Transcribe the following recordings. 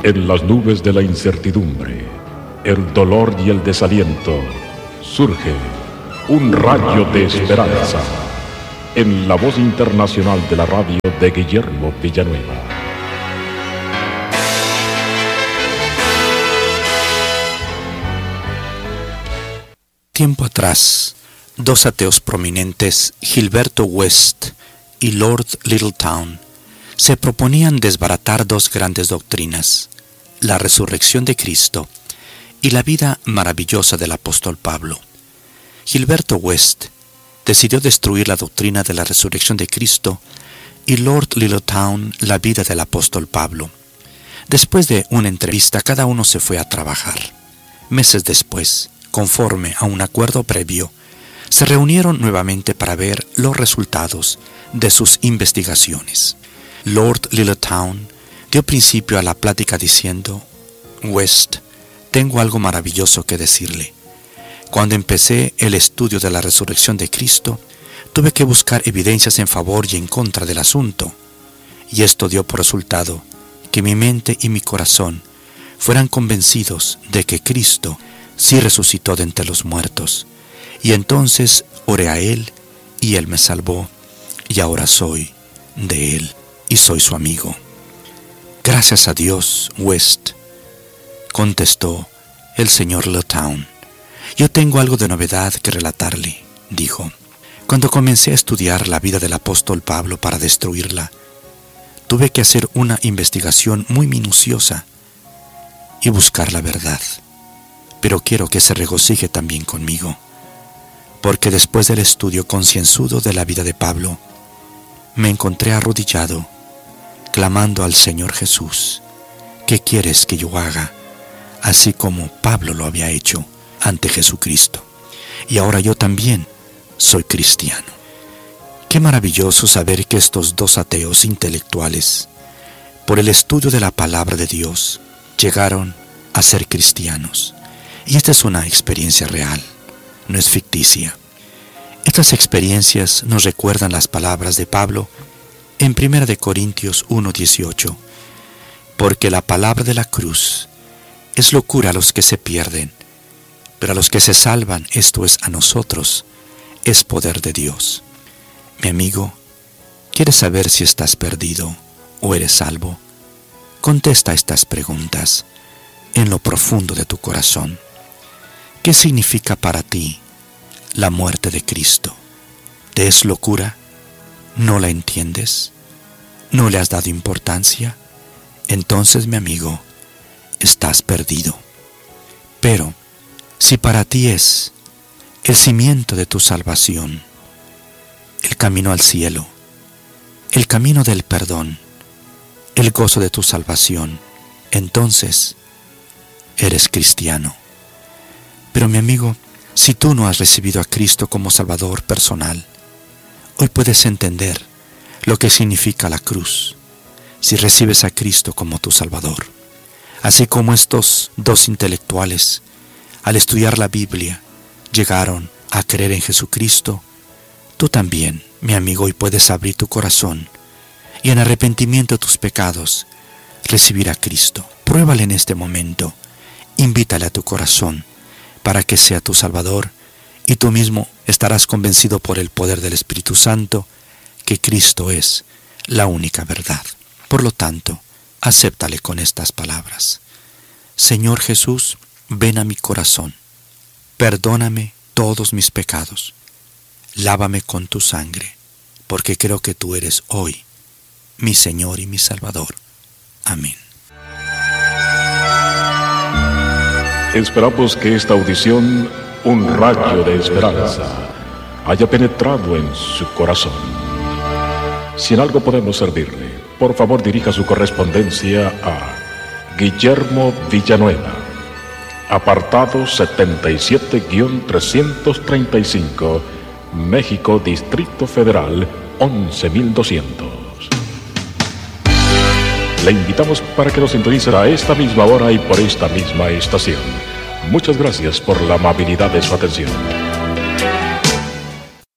En las nubes de la incertidumbre, el dolor y el desaliento, surge un rayo de esperanza en la voz internacional de la radio de Guillermo Villanueva. Tiempo atrás, dos ateos prominentes, Gilberto West y Lord Littletown, se proponían desbaratar dos grandes doctrinas, la resurrección de Cristo y la vida maravillosa del apóstol Pablo. Gilberto West decidió destruir la doctrina de la resurrección de Cristo y Lord Littletown la vida del apóstol Pablo. Después de una entrevista, cada uno se fue a trabajar. Meses después, conforme a un acuerdo previo, se reunieron nuevamente para ver los resultados de sus investigaciones. Lord Littletown dio principio a la plática diciendo: West, tengo algo maravilloso que decirle. Cuando empecé el estudio de la resurrección de Cristo, tuve que buscar evidencias en favor y en contra del asunto, y esto dio por resultado que mi mente y mi corazón fueran convencidos de que Cristo sí resucitó de entre los muertos, y entonces oré a Él, y Él me salvó, y ahora soy de Él, y soy su amigo. Gracias a Dios, West, contestó el señor Littletown. Yo tengo algo de novedad que relatarle, dijo. Cuando comencé a estudiar la vida del apóstol Pablo para destruirla, tuve que hacer una investigación muy minuciosa y buscar la verdad. Pero quiero que se regocije también conmigo, porque después del estudio concienzudo de la vida de Pablo, me encontré arrodillado, clamando al Señor Jesús: ¿qué quieres que yo haga? Así como Pablo lo había hecho ante Jesucristo. Y ahora yo también soy cristiano. Qué maravilloso saber que estos dos ateos intelectuales, por el estudio de la palabra de Dios, llegaron a ser cristianos. Y esta es una experiencia real, no es ficticia. Estas experiencias nos recuerdan las palabras de Pablo en 1 Corintios 1:18, porque la palabra de la cruz es locura a los que se pierden, pero a los que se salvan, esto es a nosotros, es poder de Dios. Mi amigo, ¿quieres saber si estás perdido o eres salvo? Contesta estas preguntas en lo profundo de tu corazón. ¿Qué significa para ti la muerte de Cristo? ¿Te es locura? ¿No la entiendes? ¿No le has dado importancia? Entonces, mi amigo, estás perdido. Pero si para ti es el cimiento de tu salvación, el camino al cielo, el camino del perdón, el gozo de tu salvación, entonces eres cristiano. Pero mi amigo, si tú no has recibido a Cristo como Salvador personal, hoy puedes entender lo que significa la cruz, si recibes a Cristo como tu Salvador. Así como estos dos intelectuales, al estudiar la Biblia, llegaron a creer en Jesucristo, tú también, mi amigo, hoy puedes abrir tu corazón y en arrepentimiento de tus pecados, recibir a Cristo. Pruébale en este momento, invítale a tu corazón para que sea tu Salvador, y tú mismo estarás convencido por el poder del Espíritu Santo que Cristo es la única verdad. Por lo tanto, acéptale con estas palabras: Señor Jesús, ven a mi corazón, perdóname todos mis pecados, lávame con tu sangre, porque creo que tú eres hoy mi Señor y mi Salvador. Amén. Esperamos que esta audición, un rayo de esperanza, haya penetrado en su corazón. Si en algo podemos servirle, por favor dirija su correspondencia a Guillermo Villanueva, apartado 77-335, México, Distrito Federal, 11.200. Le invitamos para que nos sintonice a esta misma hora y por esta misma estación. Muchas gracias por la amabilidad de su atención.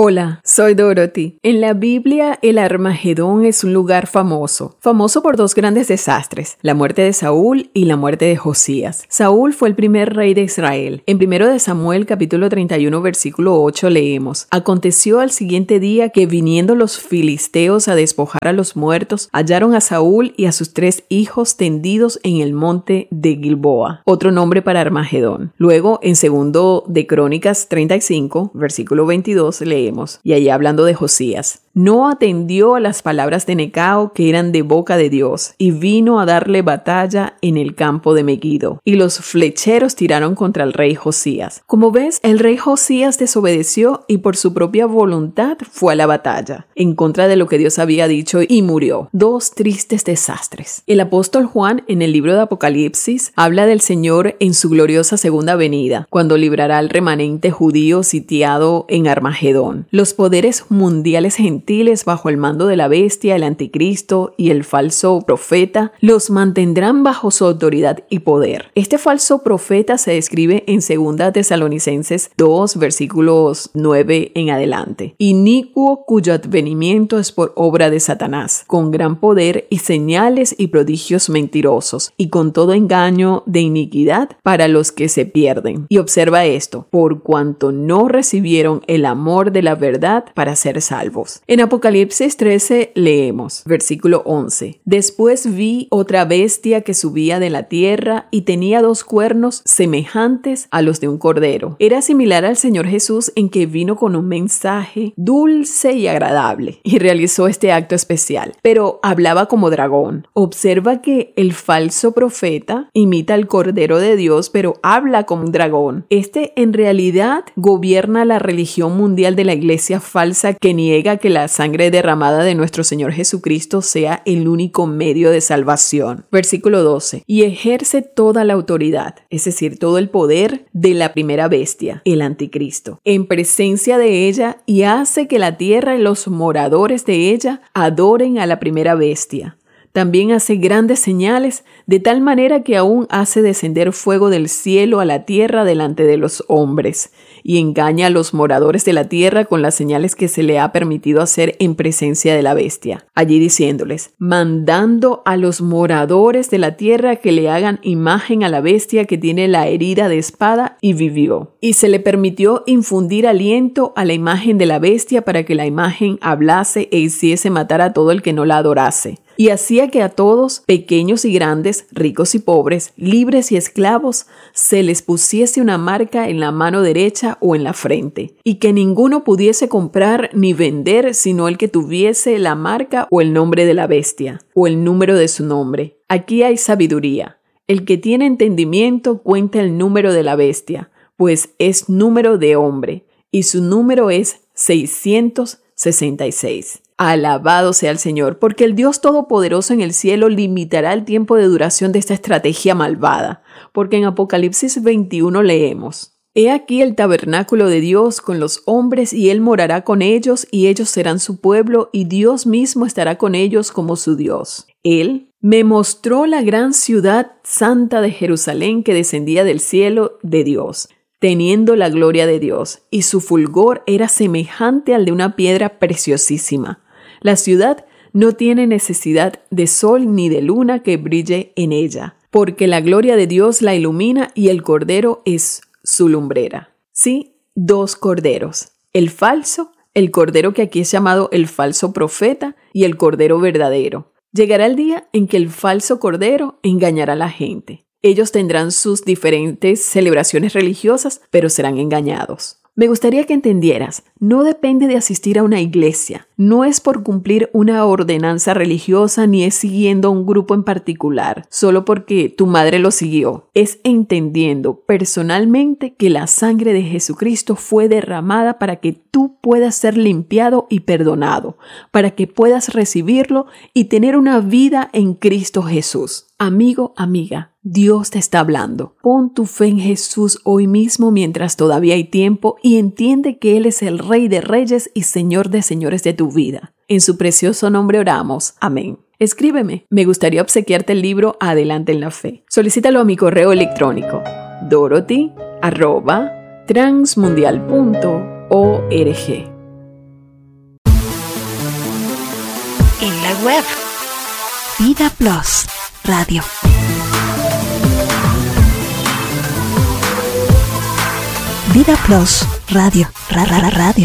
Hola, soy Dorothy. En la Biblia, el Armagedón es un lugar famoso por dos grandes desastres, la muerte de Saúl y la muerte de Josías. Saúl fue el primer rey de Israel. En 1 de Samuel, capítulo 31, versículo 8, leemos: Aconteció al siguiente día que viniendo los filisteos a despojar a los muertos, hallaron a Saúl y a sus 3 hijos tendidos en el monte de Gilboa, otro nombre para Armagedón. Luego, en 2 de Crónicas 35, versículo 22, leemos: y allí hablando de Josías, no atendió a las palabras de Necao que eran de boca de Dios, y vino a darle batalla en el campo de Megiddo, y los flecheros tiraron contra el rey Josías. Como ves, el rey Josías desobedeció y por su propia voluntad fue a la batalla, en contra de lo que Dios había dicho, y murió. 2 tristes desastres. El apóstol Juan, en el libro de Apocalipsis, habla del Señor en su gloriosa segunda venida, cuando librará al remanente judío sitiado en Armagedón. Los poderes mundiales gentiles bajo el mando de la bestia, el anticristo y el falso profeta los mantendrán bajo su autoridad y poder. Este falso profeta se describe en 2 Tesalonicenses 2, versículos 9 en adelante. Inicuo, cuyo advenimiento es por obra de Satanás, con gran poder y señales y prodigios mentirosos, y con todo engaño de iniquidad para los que se pierden. Y observa esto: por cuanto no recibieron el amor de la verdad para ser salvos. En Apocalipsis 13 leemos, versículo 11: Después vi otra bestia que subía de la tierra y tenía 2 cuernos semejantes a los de un cordero. Era similar al Señor Jesús en que vino con un mensaje dulce y agradable y realizó este acto especial, pero hablaba como dragón. Observa que el falso profeta imita al Cordero de Dios, pero habla como un dragón. Este en realidad gobierna la religión mundial de la iglesia falsa que niega que la sangre derramada de nuestro Señor Jesucristo sea el único medio de salvación. Versículo 12: y ejerce toda la autoridad, es decir, todo el poder de la primera bestia, el anticristo, en presencia de ella, y hace que la tierra y los moradores de ella adoren a la primera bestia. También hace grandes señales, de tal manera que aún hace descender fuego del cielo a la tierra delante de los hombres, y engaña a los moradores de la tierra con las señales que se le ha permitido hacer en presencia de la bestia. Allí diciéndoles, mandando a los moradores de la tierra que le hagan imagen a la bestia que tiene la herida de espada y vivió. Y se le permitió infundir aliento a la imagen de la bestia para que la imagen hablase e hiciese matar a todo el que no la adorase. Y hacía que a todos, pequeños y grandes, ricos y pobres, libres y esclavos, se les pusiese una marca en la mano derecha o en la frente, y que ninguno pudiese comprar ni vender sino el que tuviese la marca o el nombre de la bestia, o el número de su nombre. Aquí hay sabiduría. El que tiene entendimiento cuenta el número de la bestia, pues es número de hombre, y su número es 666. Alabado sea el Señor, porque el Dios Todopoderoso en el cielo limitará el tiempo de duración de esta estrategia malvada, porque en Apocalipsis 21 leemos: He aquí el tabernáculo de Dios con los hombres, y Él morará con ellos, y ellos serán su pueblo, y Dios mismo estará con ellos como su Dios. Él me mostró la gran ciudad santa de Jerusalén que descendía del cielo de Dios, teniendo la gloria de Dios, y su fulgor era semejante al de una piedra preciosísima. La ciudad no tiene necesidad de sol ni de luna que brille en ella, porque la gloria de Dios la ilumina y el cordero es su lumbrera. Sí, 2 corderos. El falso, el cordero que aquí es llamado el falso profeta, y el cordero verdadero. Llegará el día en que el falso cordero engañará a la gente. Ellos tendrán sus diferentes celebraciones religiosas, pero serán engañados. Me gustaría que entendieras, no depende de asistir a una iglesia, no es por cumplir una ordenanza religiosa ni es siguiendo a un grupo en particular, solo porque tu madre lo siguió. Es entendiendo personalmente que la sangre de Jesucristo fue derramada para que tú puedas ser limpiado y perdonado, para que puedas recibirlo y tener una vida en Cristo Jesús. Amigo, amiga, Dios te está hablando. Pon tu fe en Jesús hoy mismo mientras todavía hay tiempo y entiende que Él es el Rey de Reyes y Señor de Señores de tu vida. En su precioso nombre oramos. Amén. Escríbeme. Me gustaría obsequiarte el libro Adelante en la Fe. Solicítalo a mi correo electrónico dorothy@transmundial.org. web. Vida Plus Radio. Vida Plus Radio. Radio.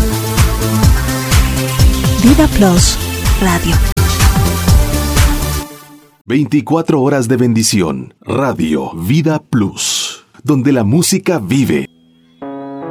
Vida Plus Radio. 24 horas de bendición. Radio Vida Plus, donde la música vive.